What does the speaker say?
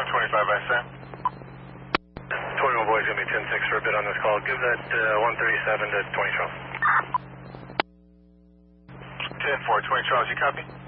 25 by Sam. 21 boys going to be 10-6 for a bit on this call. Give that 137 to 20 Charles. 10-4, 20 Charles, you copy?